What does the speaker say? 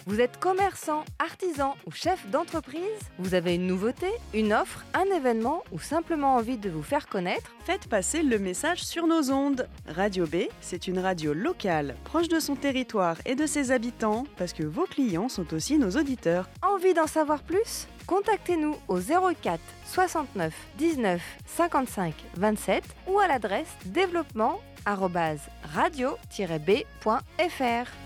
Vous êtes commerçant, artisan ou chef d'entreprise? Vous avez une nouveauté, une offre, un événement ou simplement envie de vous faire connaître? Faites passer le message sur nos ondes. Radio B, c'est une radio locale, proche de son territoire et de ses habitants, parce que vos clients sont aussi nos auditeurs. Envie d'en savoir plus? Contactez-nous au 04 69 19 55 27 ou à l'adresse développement@radio-b.fr.